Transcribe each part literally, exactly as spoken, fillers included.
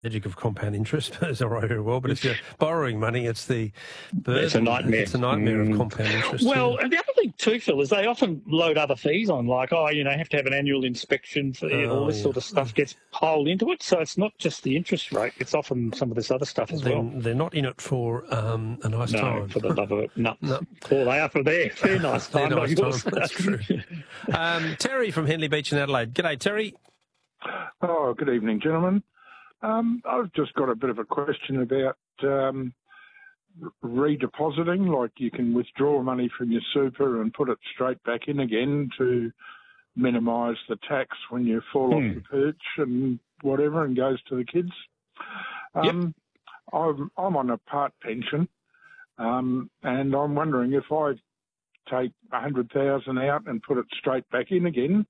magic of compound interest, but it's all right very well. But if you're borrowing money, it's the burden. It's a nightmare. It's a nightmare Mm. of compound interest. Well, yeah. and the other thing too, Phil, is they often load other fees on, like, oh, you know, have to have an annual inspection for Oh, all this yeah. sort of stuff gets piled into it. So it's not just the interest rate; it's often some of this other stuff as They're, well. they're not in it for um, a nice No, time. for the love of it, no. No. Well, they are for their fair nice They're time, nice not yours. time, that's true. um, Terry from Henley Beach in Adelaide. G'day, Terry. Oh, good evening, gentlemen. Um, I've just got a bit of a question about um, redepositing, like you can withdraw money from your super and put it straight back in again to minimise the tax when you fall Hmm. off the perch and whatever and goes to the kids. Um, I'm, I'm on a part pension um, and I'm wondering if I take one hundred thousand dollars out and put it straight back in again,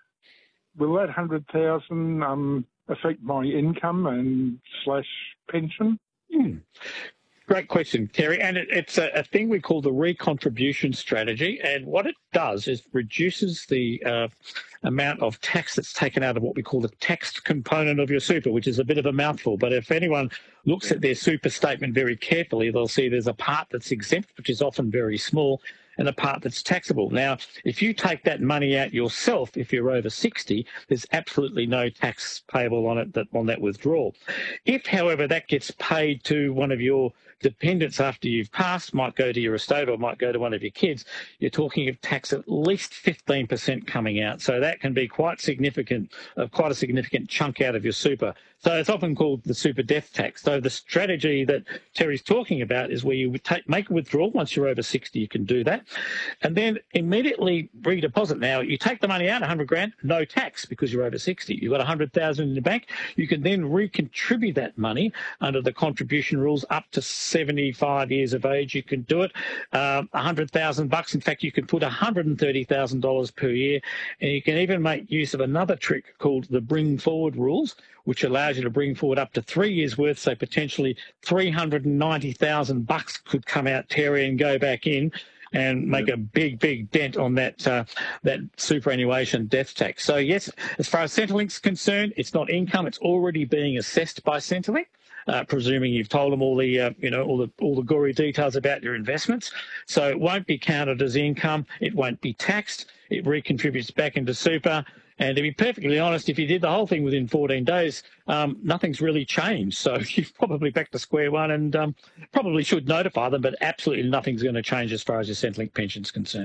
will that one hundred thousand dollars um, affect my income and slash pension? Hmm. Great question, Terry. And it, it's a, a thing we call the recontribution strategy. And what it does is reduces the uh, amount of tax that's taken out of what we call the taxed component of your super, which is a bit of a mouthful. But if anyone looks at their super statement very carefully, they'll see there's a part that's exempt, which is often very small, and a part that's taxable. Now, if you take that money out yourself, if you're over sixty, there's absolutely no tax payable on it that on that withdrawal. If, however, that gets paid to one of your dependents after you've passed, might go to your estate or might go to one of your kids, you're talking of tax at least fifteen percent coming out. So that can be quite significant, uh, quite a significant chunk out of your super. So it's often called the super death tax. So the strategy that Terry's talking about is where you would take, make a withdrawal. Once you're over sixty, you can do that. And then immediately redeposit. Now, you take the money out, one hundred grand, no tax because you're over sixty. You've got one hundred thousand in the bank. You can then recontribute that money under the contribution rules up to seventy-five years of age. You can do it. Um, one hundred thousand bucks. In fact, you can put one hundred thirty thousand dollars per year. And you can even make use of another trick called the bring forward rules, which allows you to bring forward up to three years worth. So potentially three hundred ninety thousand bucks could come out, Terry, and go back in and make a big, big dent on that uh, that superannuation death tax. So yes, as far as Centrelink's concerned, it's not income; it's already being assessed by Centrelink, uh, presuming you've told them all the uh, you know all the all the gory details about your investments. So it won't be counted as income; it won't be taxed. It recontributes back into super. And to be perfectly honest, if you did the whole thing within fourteen days, um, nothing's really changed. So you're probably back to square one and um, probably should notify them, but absolutely nothing's going to change as far as your Centrelink pension's concerned.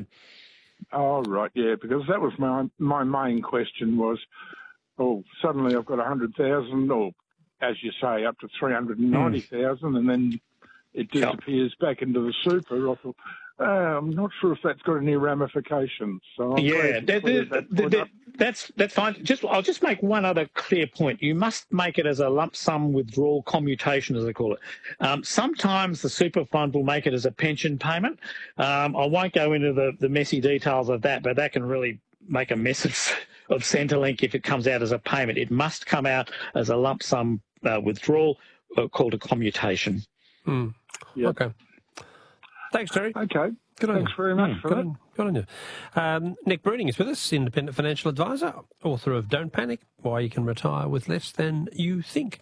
Oh, right, yeah, because that was my my main question was, oh, suddenly I've got one hundred thousand or, as you say, up to three hundred ninety thousand mm. and then it disappears yep. back into the super. I thought, uh, I'm not sure if that's got any ramifications. So I'm yeah, that, that, that, that, that's that's fine. Just I'll just make one other clear point. You must make it as a lump sum withdrawal commutation, as they call it. Um, sometimes the super fund will make it as a pension payment. Um, I won't go into the, the messy details of that, but that can really make a mess of, of Centrelink if it comes out as a payment. It must come out as a lump sum uh, withdrawal uh, called a commutation. Mm. Yep. Okay. Thanks, Terry. Okay. Good on Thanks you. very much mm, for good that. On, good on you. Um, Nick Bruning is with us, independent financial advisor, author of Don't Panic, Why You Can Retire With Less Than You Think.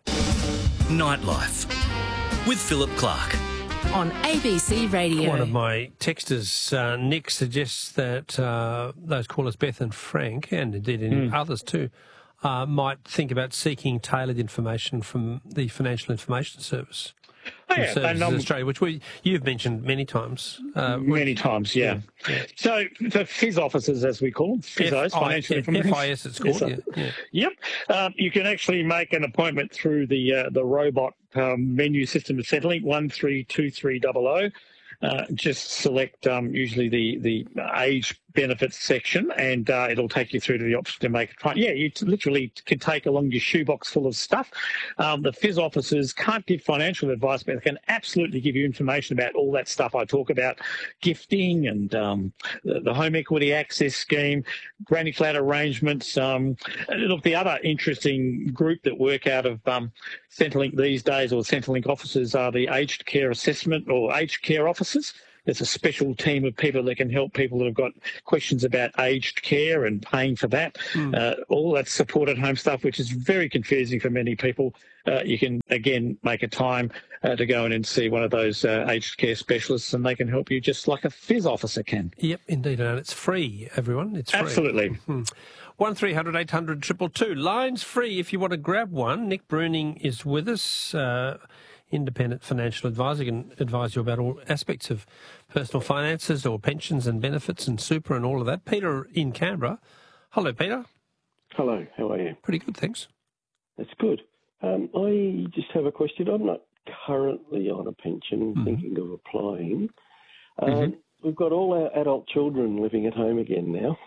Nightlife with Philip Clark. On A B C Radio. One of my texters, uh, Nick, suggests that uh, those callers, Beth and Frank, and indeed any mm. others too, uh, might think about seeking tailored information from the Financial Information Service. Oh, yeah. Services and, um, Australia, which we you've mentioned many times. Uh, many which, times, yeah. yeah. So the F I S officers, as we call them, F I S, Financial Information. F I S, it's called. Yeah. Yeah. Yep. Um, you can actually make an appointment through the uh, the robot um, menu system of Centrelink, one three two three zero zero. Uh, just select um, usually the the age benefits section, and uh, it'll take you through to the option to make it fine. Yeah, you t- literally can take along your shoebox full of stuff. Um, the F I S officers can't give financial advice, but they can absolutely give you information about all that stuff I talk about, gifting and um, the, the home equity access scheme, granny flat arrangements. Um, look, the other interesting group that work out of um, Centrelink these days, or Centrelink officers, are the aged care assessment or aged care officers. there's a special team of people that can help people that have got questions about aged care and paying for that. Mm. Uh, all that support at home stuff, which is very confusing for many people. Uh, you can, again, make a time uh, to go in and see one of those uh, aged care specialists, and they can help you just like a Fizz officer can. Yep, indeed. And it's free, everyone. It's free. Absolutely. Mm-hmm. one three hundred eight hundred two two two. Lines free if you want to grab one. Nick Bruning is with us, uh, independent financial advisor. He can advise you about all aspects of personal finances or pensions and benefits and super and all of that. Peter in Canberra. Hello, Peter. Hello, how are you? Pretty good, thanks. That's good. Um, I just have a question. I'm not currently on a pension, mm-hmm. thinking of applying. Um, mm-hmm. We've got all our adult children living at home again now.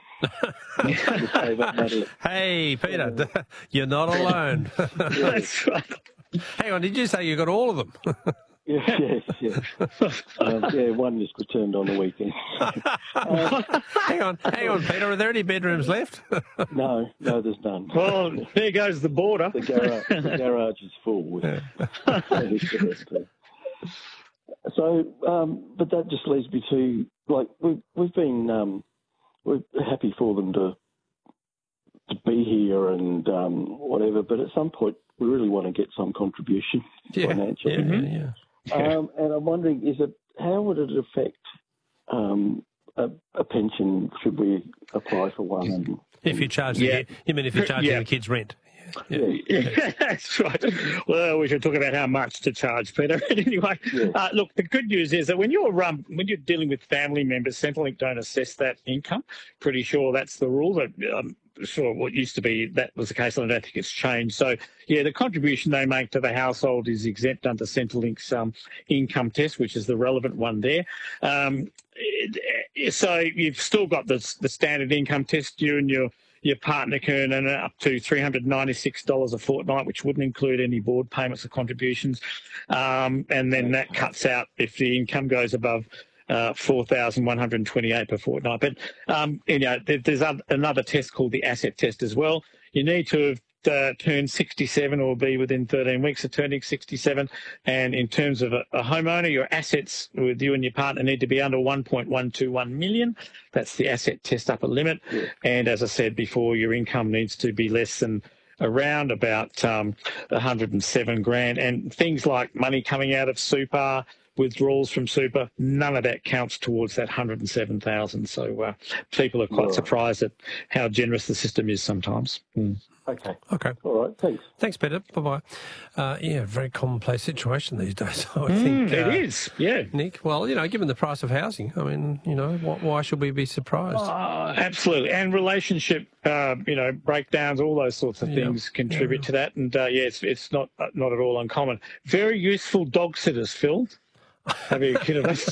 Hey, Peter, uh, you're not alone. That's right. Hang on, did you say you got all of them? yes, yes, yes. Um, yeah, one just returned on the weekend. um, hang on, hang on, Peter. Are there any bedrooms left? no, no, there's none. Well, there goes the border. The garage, the garage is full with. So, um, but that just leads me to like we've we've been um, we're happy for them to to be here and um, whatever, but at some point we really want to get some contribution yeah, financially. Yeah, yeah, yeah. Um, and I'm wondering, is it how would it affect um, a, a pension? Should we apply for one? And, if you charge, yeah. the, you mean if you're charging yeah. the kids rent? Yeah. Yeah. Yeah, that's right. Well, we should talk about how much to charge, Peter. anyway, yeah. uh, look, the good news is that when you're um, when you're dealing with family members, Centrelink don't assess that income. Pretty sure that's the rule. Um, sure, what used to be that was the case, and I don't think it's changed. So, yeah, the contribution they make to the household is exempt under Centrelink's um, income test, which is the relevant one there. Um, it, so you've still got the the standard income test. You and your Your partner can earn up to three hundred ninety-six dollars a fortnight, which wouldn't include any board payments or contributions. Um, and then that cuts out if the income goes above uh, four thousand one hundred twenty-eight dollars per fortnight. But, um, you know, there, there's another test called the asset test as well. You need to have Uh, turn sixty-seven or be within thirteen weeks of turning sixty-seven. And in terms of a, a homeowner, your assets with you and your partner need to be under one point one two one million. That's the asset test upper limit. Yeah. And as I said before, your income needs to be less than around about um, one hundred seven grand. And things like money coming out of super, withdrawals from super, none of that counts towards that one hundred seven thousand. So uh, people are quite right. surprised at how generous the system is sometimes. Mm. Okay. Okay. All right. Thanks. Thanks, Peter. Bye-bye. Uh, yeah, very commonplace situation these days, I mm, think. It uh, is, yeah. Nick, well, you know, given the price of housing, I mean, you know, why, why should we be surprised? Uh, absolutely. And relationship, uh, you know, breakdowns, all those sorts of things yeah. contribute yeah. to that. And, uh, yeah, it's, it's not not at all uncommon. Very useful dog sitters, Phil. Have you kid of us?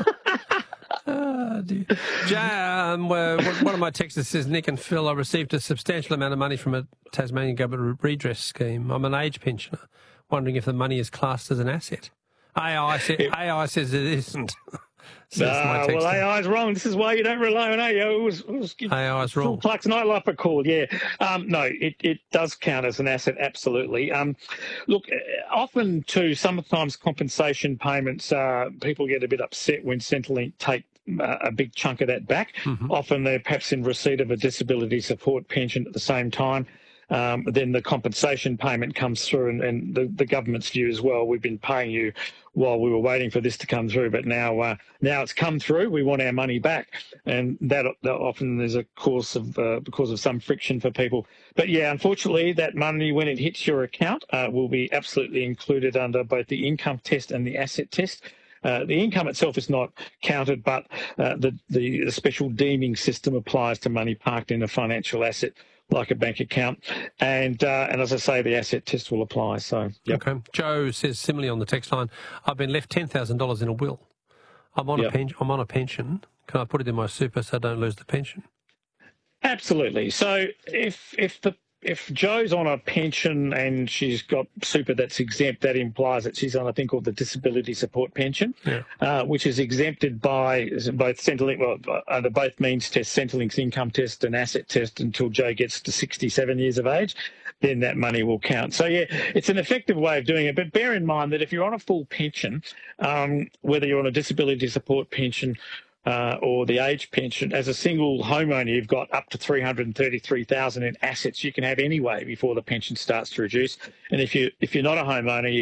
Oh, dear. Jay, um, well, one of my texters says, Nick and Phil, I received a substantial amount of money from a Tasmanian government redress scheme. I'm an age pensioner, wondering if the money is classed as an asset. A I, say, it, A I says it isn't. No, uh, well, A I's wrong. This is why you don't rely on A I. It was, it was A I's wrong. Clark's Nightlife are called, yeah. Um, no, it, it does count as an asset, absolutely. Um, look, often too, sometimes compensation payments, uh, people get a bit upset when Centrelink take a big chunk of that back. Mm-hmm. Often they're perhaps in receipt of a disability support pension at the same time. Um, then the compensation payment comes through, and, and the, the government's view as well, we've been paying you while we were waiting for this to come through, but now uh, now it's come through, we want our money back. And that, that often is a cause of, uh, because of some friction for people. But yeah, unfortunately, that money, when it hits your account, uh, will be absolutely included under both the income test and the asset test. Uh, the income itself is not counted, but uh, the, the, the special deeming system applies to money parked in a financial asset like a bank account. And uh, and as I say, the asset test will apply. So, yep. Okay. Joe says similarly on the text line, I've been left ten thousand dollars in a will. I'm on, yep. a pen- I'm on a pension. Can I put it in my super so I don't lose the pension? Absolutely. So if if the If Joe's on a pension and she's got super that's exempt, that implies that she's on a thing called the disability support pension, yeah. uh, which is exempted by both Centrelink, well, under both means tests, Centrelink's income test and asset test until Joe gets to sixty-seven years of age. then that money will count. So, yeah, it's an effective way of doing it. But bear in mind that if you're on a full pension, um, whether you're on a disability support pension uh, or the age pension, as a single homeowner, you've got up to three hundred thirty-three thousand dollars in assets you can have anyway before the pension starts to reduce. And if, you, if you're not a homeowner,